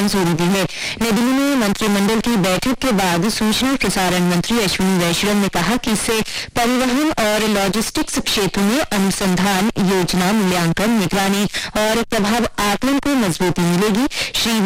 मंजूरी दी है। नई दिल्ली में मंत्रिमंडल की बैठक के बाद सूचना और प्रसारण मंत्री अश्विनी वैष्णव ने कहा कि इससे परिवहन और लॉजिस्टिक्स क्षेत्र में अनुसंधान, योजना, मूल्यांकन, निगरानी और प्रभाव आकलन को मजबूती मिलेगी। श्री